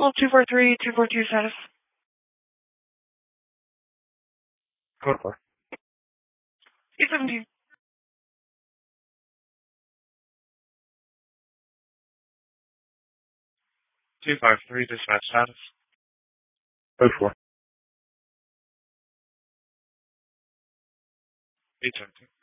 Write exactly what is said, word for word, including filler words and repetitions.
Well, two four three, two four two status. Code four. eight seventeen. two five three, dispatch status. Code four. eight seventeen.